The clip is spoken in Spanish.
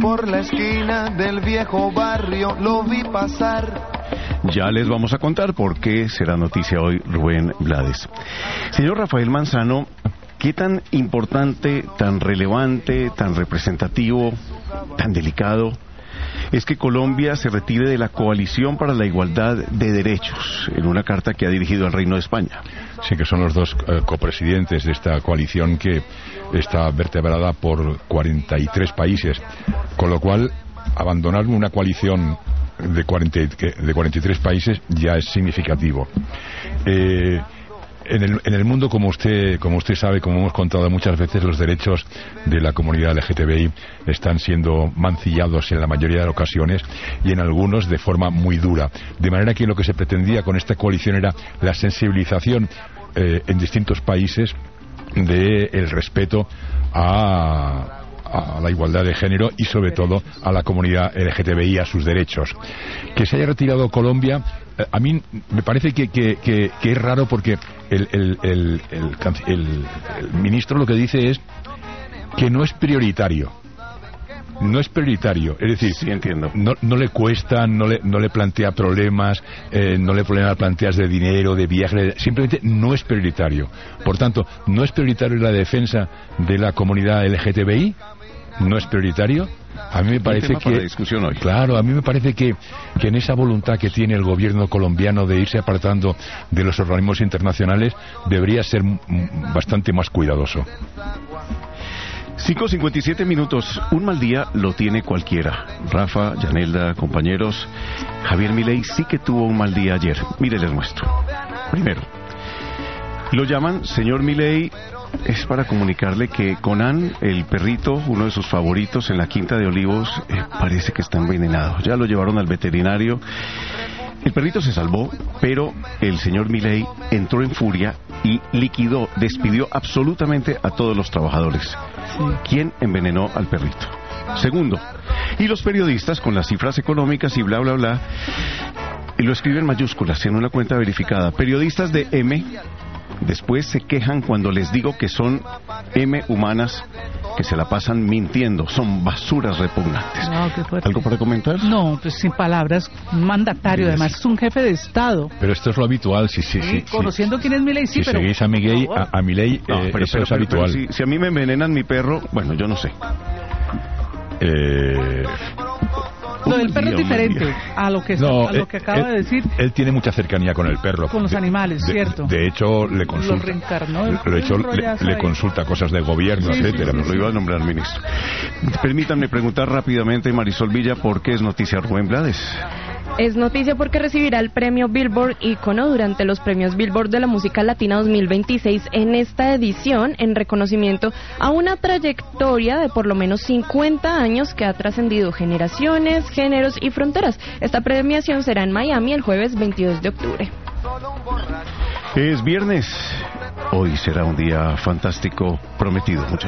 por la esquina del viejo barrio, lo vi pasar. Ya les vamos a contar por qué será noticia hoy Rubén Blades. Señor Rafael Manzano, ¿qué tan importante, tan relevante, tan representativo, tan delicado es que Colombia se retire de la Coalición para la Igualdad de Derechos, en una carta que ha dirigido al Reino de España? Sí, que son los dos copresidentes de esta coalición que está vertebrada por 43 países, con lo cual abandonar una coalición de 43 países ya es significativo. En el mundo, como usted sabe, como hemos contado muchas veces, los derechos de la comunidad LGTBI están siendo mancillados en la mayoría de ocasiones y en algunos de forma muy dura. De manera que lo que se pretendía con esta coalición era la sensibilización en distintos países del respeto a la igualdad de género y sobre todo a la comunidad LGTBI, a sus derechos. Que se haya retirado Colombia, a mí me parece que es raro, porque el ministro lo que dice es que no es prioritario. No es prioritario, es decir, sí, entiendo. No le cuesta, no le plantea problemas, no le planteas de dinero, de viajes, simplemente no es prioritario. Por tanto, no es prioritario la defensa de la comunidad LGTBI, no es prioritario. A mí me parece que, discusión hoy. Claro, a mí me parece que en esa voluntad que tiene el gobierno colombiano de irse apartando de los organismos internacionales, debería ser bastante más cuidadoso. 5:57 minutos. Un mal día lo tiene cualquiera. Rafa, Yanelda, compañeros. Javier Milei sí que tuvo un mal día ayer. Mire, les muestro. Primero, lo llaman señor Milei. Es para comunicarle que Conan, el perrito, uno de sus favoritos en la Quinta de Olivos, parece que está envenenado. Ya lo llevaron al veterinario. El perrito se salvó, pero el señor Milei entró en furia y despidió absolutamente a todos los trabajadores. Sí. ¿Quién envenenó al perrito? Segundo, y los periodistas con las cifras económicas y bla bla bla, lo escriben en mayúsculas en una cuenta verificada. Periodistas de M después se quejan cuando les digo que son M humanas que se la pasan mintiendo, son basuras repugnantes. No, qué fuerte. ¿Algo para comentar? No, pues sin palabras, un mandatario, además es un jefe de Estado. Pero esto es lo habitual, sí. Conociendo quién es Milei, sí, si pero... seguís a Milei, eso es habitual. Si a mí me envenenan mi perro, bueno, yo no sé. Lo del perro es diferente a lo que acaba de decir. Él tiene mucha cercanía con el perro. Con los animales, cierto. De hecho, le consulta. Lo reencarnó. Le consulta cosas del gobierno, etcétera. Sí. Lo iba a nombrar ministro. Permítanme preguntar rápidamente, Marisol Villa, ¿por qué es noticia Rubén Blades? Es noticia porque recibirá el premio Billboard Ícono durante los premios Billboard de la música latina 2026 en esta edición, en reconocimiento a una trayectoria de por lo menos 50 años que ha trascendido generaciones, géneros y fronteras. Esta premiación será en Miami el jueves 22 de octubre. Es viernes. Hoy será un día fantástico, prometido.